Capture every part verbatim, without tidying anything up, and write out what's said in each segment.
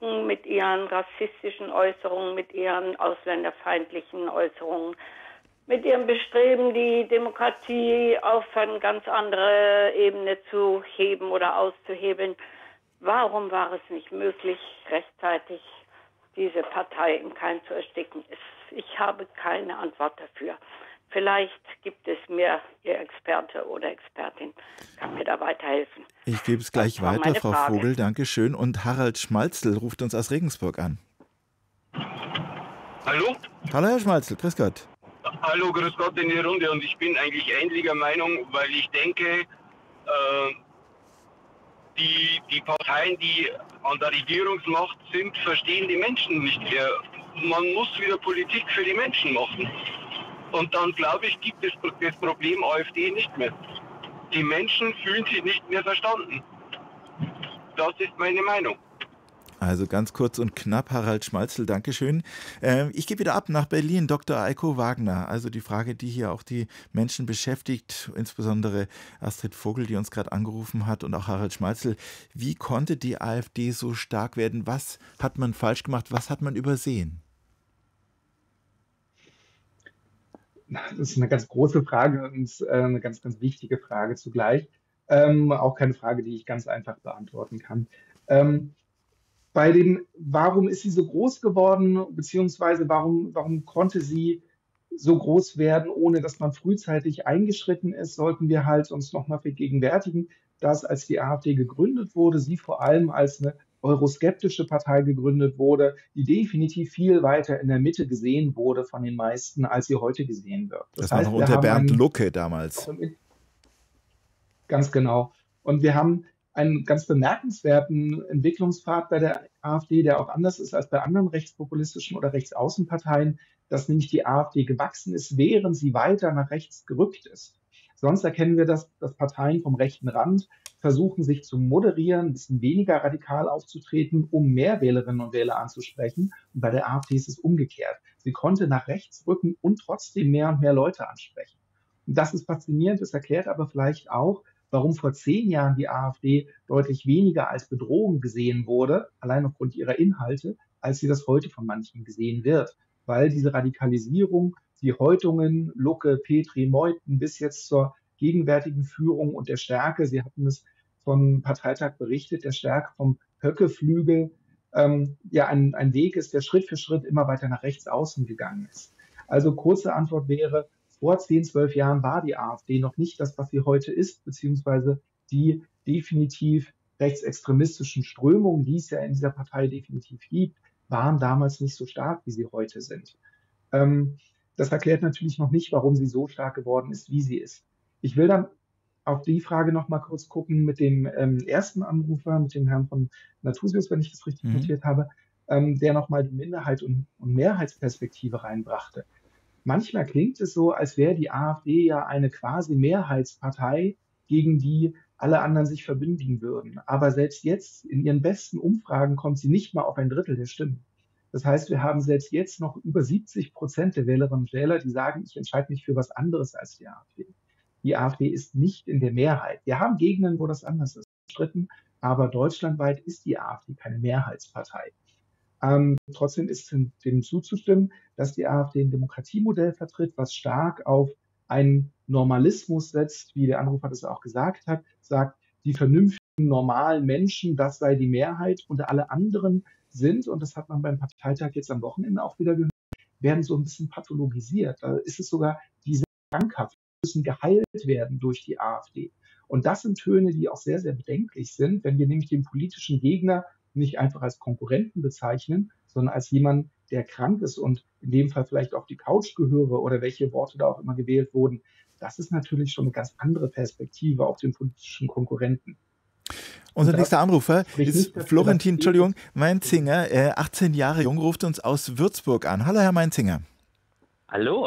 ersticken mit ihren rassistischen Äußerungen, mit ihren ausländerfeindlichen Äußerungen, mit ihrem Bestreben, die Demokratie auf eine ganz andere Ebene zu heben oder auszuhebeln. Warum war es nicht möglich, rechtzeitig diese Partei im Keim zu ersticken? Ich habe keine Antwort dafür. Vielleicht gibt es mir Ihr Experte oder Expertin, kann mir da weiterhelfen. Ich gebe es gleich weiter, Frau Frage. Vogel, Dankeschön. Und Harald Schmalzl ruft uns aus Regensburg an. Hallo? Hallo, Herr Schmalzl, grüß Gott. Hallo, grüß Gott in die Runde. Und ich bin eigentlich ähnlicher Meinung, weil ich denke, äh, die, die Parteien, die an der Regierungsmacht sind, verstehen die Menschen nicht mehr. Man muss wieder Politik für die Menschen machen. Und dann, glaube ich, gibt es das Problem AfD nicht mehr. Die Menschen fühlen sich nicht mehr verstanden. Das ist meine Meinung. Also ganz kurz und knapp, Harald Schmalzl, Dankeschön. Äh, ich gebe wieder ab nach Berlin, Doktor Eiko Wagner. Also die Frage, die hier auch die Menschen beschäftigt, insbesondere Astrid Vogel, die uns gerade angerufen hat, und auch Harald Schmalzl. Wie konnte die AfD so stark werden? Was hat man falsch gemacht? Was hat man übersehen? Das ist eine ganz große Frage und äh, eine ganz, ganz wichtige Frage zugleich. Ähm, auch keine Frage, die ich ganz einfach beantworten kann. Ähm, bei dem, warum ist sie so groß geworden, beziehungsweise warum, warum konnte sie so groß werden, ohne dass man frühzeitig eingeschritten ist, sollten wir halt uns nochmal vergegenwärtigen, dass als die AfD gegründet wurde, sie vor allem als eine euroskeptische Partei gegründet wurde, die definitiv viel weiter in der Mitte gesehen wurde von den meisten, als sie heute gesehen wird. Das, das heißt, war noch unter Bernd einen, Lucke damals. Ganz genau. Und wir haben einen ganz bemerkenswerten Entwicklungspfad bei der AfD, der auch anders ist als bei anderen rechtspopulistischen oder Rechtsaußenparteien, dass nämlich die AfD gewachsen ist, während sie weiter nach rechts gerückt ist. Sonst erkennen wir, dass, dass Parteien vom rechten Rand versuchen, sich zu moderieren, ein bisschen weniger radikal aufzutreten, um mehr Wählerinnen und Wähler anzusprechen. Und bei der AfD ist es umgekehrt. Sie konnte nach rechts rücken und trotzdem mehr und mehr Leute ansprechen. Und das ist faszinierend. Das erklärt aber vielleicht auch, warum vor zehn Jahren die AfD deutlich weniger als Bedrohung gesehen wurde, allein aufgrund ihrer Inhalte, als sie das heute von manchen gesehen wird. Weil diese Radikalisierung, die Häutungen, Lucke, Petri, Meuthen bis jetzt zur gegenwärtigen Führung und der Stärke, Sie hatten es vom Parteitag berichtet, der Stärke vom Höcke-Flügel, ähm, ja ein, ein Weg ist, der Schritt für Schritt immer weiter nach rechts außen gegangen ist. Also kurze Antwort wäre, vor zehn, zwölf Jahren war die AfD noch nicht das, was sie heute ist, beziehungsweise die definitiv rechtsextremistischen Strömungen, die es ja in dieser Partei definitiv gibt, waren damals nicht so stark, wie sie heute sind. Ähm, das erklärt natürlich noch nicht, warum sie so stark geworden ist, wie sie ist. Ich will dann auf die Frage noch mal kurz gucken mit dem ähm, ersten Anrufer, mit dem Herrn von Nathusius, wenn ich das richtig mhm. notiert habe, ähm, der noch mal die Minderheit- und, und Mehrheitsperspektive reinbrachte. Manchmal klingt es so, als wäre die AfD ja eine quasi Mehrheitspartei, gegen die alle anderen sich verbündigen würden. Aber selbst jetzt, in ihren besten Umfragen, kommt sie nicht mal auf ein Drittel der Stimmen. Das heißt, wir haben selbst jetzt noch über siebzig Prozent der Wählerinnen und Wähler, die sagen, ich entscheide mich für was anderes als die AfD. Die AfD ist nicht in der Mehrheit. Wir haben Gegenden, wo das anders ist, umstritten, aber deutschlandweit ist die AfD keine Mehrheitspartei. Ähm, trotzdem ist dem zuzustimmen, dass die AfD ein Demokratiemodell vertritt, was stark auf einen Normalismus setzt, wie der Anrufer das auch gesagt hat, sagt, die vernünftigen, normalen Menschen, das sei die Mehrheit und alle anderen sind, und das hat man beim Parteitag jetzt am Wochenende auch wieder gehört, werden so ein bisschen pathologisiert. Da ist es sogar, die sind krankhaft, müssen geheilt werden durch die AfD. Und das sind Töne, die auch sehr, sehr bedenklich sind, wenn wir nämlich den politischen Gegner nicht einfach als Konkurrenten bezeichnen, sondern als jemand, der krank ist und in dem Fall vielleicht auf die Couch gehöre oder welche Worte da auch immer gewählt wurden. Das ist natürlich schon eine ganz andere Perspektive auf den politischen Konkurrenten. Unser nächster Anrufer ist Florentin, Entschuldigung, Meinzinger, äh, achtzehn Jahre jung, ruft uns aus Würzburg an. Hallo, Herr Meinzinger. Hallo.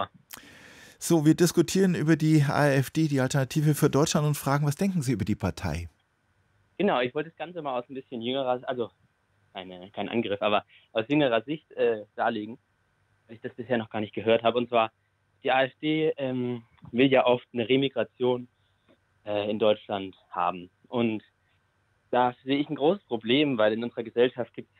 So, wir diskutieren über die AfD, die Alternative für Deutschland, und fragen, was denken Sie über die Partei? Genau, ich wollte das Ganze mal aus ein bisschen jüngerer, also keine, kein Angriff, aber aus jüngerer Sicht äh, darlegen, weil ich das bisher noch gar nicht gehört habe. Und zwar, die AfD ähm, will ja oft eine Remigration äh, in Deutschland haben. Und da sehe ich ein großes Problem, weil in unserer Gesellschaft gibt